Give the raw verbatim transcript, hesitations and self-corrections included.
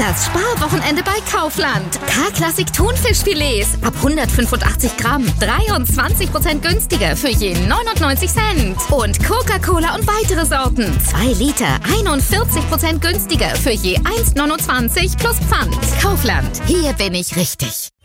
Das Sparwochenende bei Kaufland. K-Klassik Thunfischfilets ab hundertfünfundachtzig Gramm. dreiundzwanzig Prozent günstiger für je neunundneunzig Cent. Und Coca-Cola und weitere Sorten. zwei Liter, einundvierzig Prozent günstiger für je eins Komma neunundzwanzig plus Pfand. Kaufland. Hier bin ich richtig.